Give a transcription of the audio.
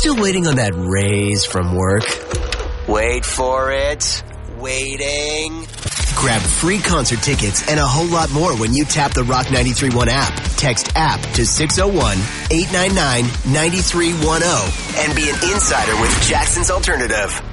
still waiting on that raise from work? Wait for it. Waiting. Grab free concert tickets and a whole lot more when you tap the Rock 93.1 app. Text app to 601-899-9310 and be an insider with Jackson's Alternative.